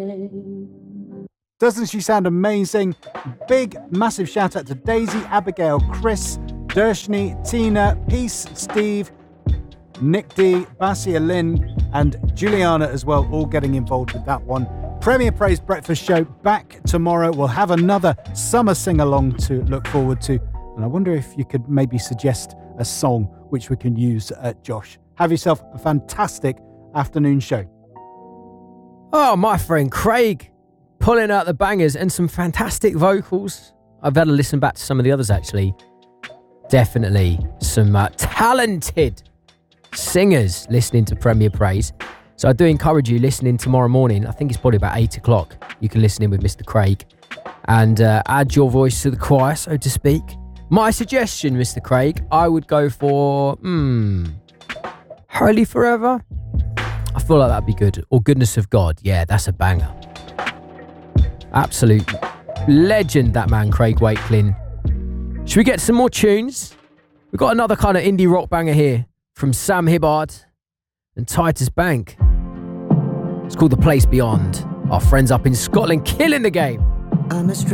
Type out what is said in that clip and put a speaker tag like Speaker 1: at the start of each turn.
Speaker 1: Doesn't she sound amazing? Big, massive shout out to Daisy, Abigail, Chris, Dershni, Tina, Peace, Steve, Nick D, Basia Lynn, and Juliana as well, all getting involved with that one. Premier Praise Breakfast Show back tomorrow. We'll have another summer sing-along to look forward to. And I wonder if you could maybe suggest a song which we can use, Josh. Have yourself a fantastic afternoon show.
Speaker 2: Oh, my friend Craig, pulling out the bangers and some fantastic vocals. I've had to listen back to some of the others, actually. Definitely some talented singers listening to Premier Praise. So I do encourage you listening tomorrow morning. I think it's probably about 8 o'clock. You can listen in with Mr. Craig and add your voice to the choir, so to speak. My suggestion, Mr. Craig, I would go for Holy Forever. I feel like that'd be good. Or Goodness of God. Yeah, that's a banger. Absolute legend, that man, Craig Wakelin. Should we get some more tunes? We've got another kind of indie rock banger here from Sam Hibbard and Titus Bank. It's called The Place Beyond. Our friends up in Scotland killing the game.
Speaker 3: I'm a